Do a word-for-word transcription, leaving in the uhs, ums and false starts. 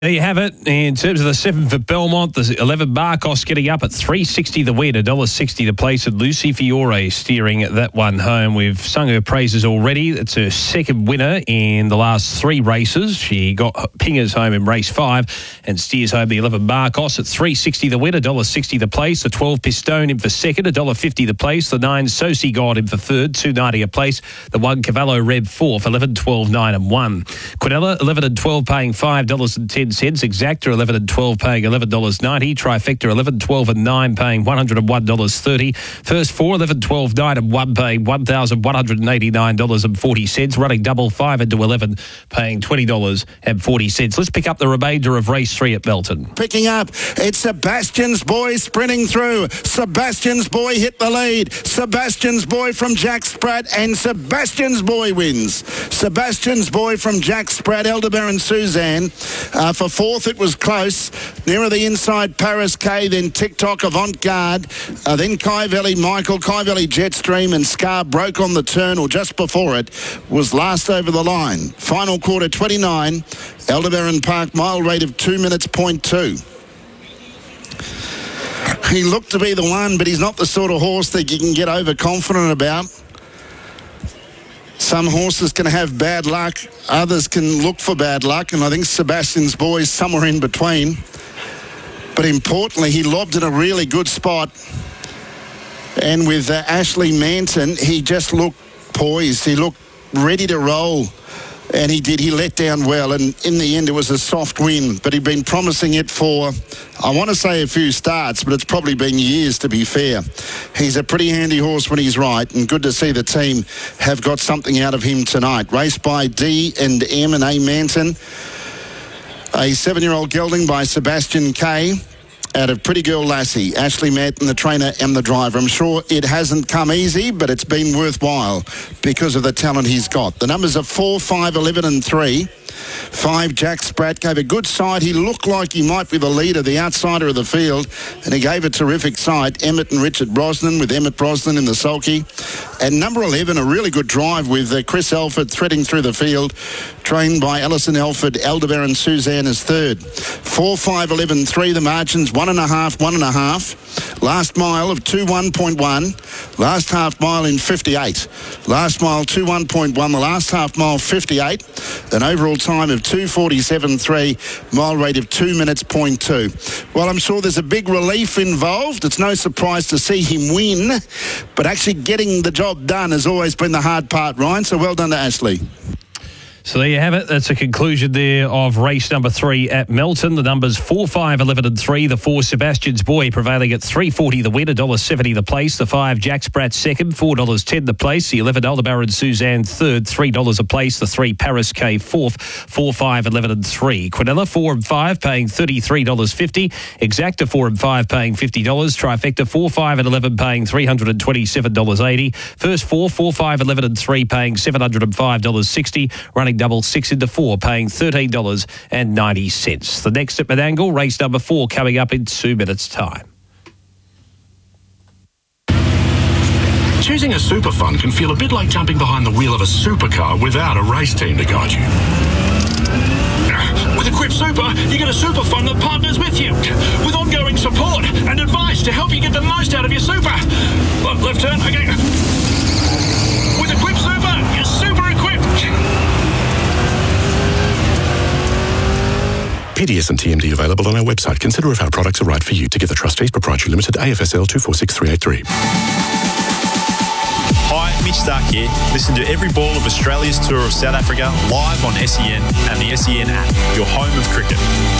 There you have it. In terms of the seven for Belmont, the eleven Marcos getting up at three sixty the win, one dollar sixty the place, and Lucy Fiore steering that one home. We've sung her praises already. It's her second winner in the last three races. She got pingers home in race five and steers home the eleven Marcos at three sixty the win, one dollar sixty the place. The twelve Pistone in for second, one dollar fifty the place. The nine Sosi God in for third, two ninety a place. The one Cavallo Reb fourth, eleven, twelve, nine and one. Quinella, eleven and twelve paying five dollars and ten cents. Exacta, eleven and twelve paying eleven dollars ninety. Trifecta, eleven, twelve and nine paying one hundred one dollars thirty. First four, eleven, twelve, nine and one paying one thousand one hundred eighty-nine dollars forty. Running double five into eleven paying twenty dollars forty. Let's pick up the remainder of race three at Melton. Picking up, it's Sebastian's Boy sprinting through. Sebastian's Boy hit the lead. Sebastian's Boy from Jack Spratt, and Sebastian's Boy wins. Sebastian's Boy from Jack Spratt, Elderberry and Suzanne. Uh, for fourth, it was close. Nearer the inside, Paris K, then TikTok, Avant-Garde, uh, then Kai Valley Michael, Kai Valley Jetstream, and Scar broke on the turn, or just before it, was last over the line. Final quarter, twenty-nine, Aldebaran Park, mile rate of two minutes point two. He looked to be the one, but he's not the sort of horse that you can get overconfident about. Some horses can have bad luck, others can look for bad luck, and I think Sebastian's Boy is somewhere in between. But importantly, he lobbed in a really good spot. And with uh, Ashley Manton, he just looked poised. He looked ready to roll. And he did. He let down well. And in the end, it was a soft win. But he'd been promising it for, I want to say a few starts, but it's probably been years, to be fair. He's a pretty handy horse when he's right. And good to see the team have got something out of him tonight. Raced by D and M and A Manton. A seven-year-old gelding by Sebastian K. out of Pretty Girl Lassie, Ashley Manton, the trainer and the driver. I'm sure it hasn't come easy, but it's been worthwhile because of the talent he's got. The numbers are four, five, eleven and three. Five, Jack Spratt gave a good side. He looked like he might be the leader, the outsider of the field, and he gave a terrific side. Emmett and Richard Brosnan, with Emmett Brosnan in the sulky. And number eleven, a really good drive with uh, Chris Elford threading through the field, trained by Alison Elford. Aldebaran Suzanne is third. Four, five, eleven, three, the margins, one and a half, one and a half. Last mile of two one point one. Last half mile in fifty-eight. Last mile two one point one. The last half mile fifty-eight. An overall time of two forty-seven three. Mile rate of two minutes point two. Well, I'm sure there's a big relief involved. It's no surprise to see him win, but actually getting the job done has always been the hard part, Ryan. So well done to Ashley. So there you have it. That's a conclusion there of race number three at Melton. The numbers four, five, eleven and three. The four, Sebastian's Boy, prevailing at three forty the win, one dollar seventy the place. The five, Jack Spratt second, four dollars ten the place. The eleven, Aldebaran Suzanne third, three dollars a place. The three, Paris K fourth, four, five, eleven and three. Quinella four and five paying thirty-three dollars fifty. Exacta four and five paying fifty dollars. Trifecta four, five and eleven paying three hundred twenty-seven dollars eighty. First four, four, five, eleven and three paying seven hundred five dollars sixty. Running double six into four, paying thirteen dollars ninety. The next at Menangle, race number four, coming up in two minutes' time. Choosing a super fund can feel a bit like jumping behind the wheel of a supercar without a race team to guide you. With Equip Super, you get a super fund that partners with you, with ongoing support and advice to help you get the most out of your super. Left, left turn, okay. With Equip Super, you're super equipped. P D S and T M D available on our website. Consider if our products are right for you. Together Trustees Proprietary Limited, A F S L two four six three eight three. Hi, Mitch Stark here. Listen to every ball of Australia's tour of South Africa live on S E N and the S E N app, your home of cricket.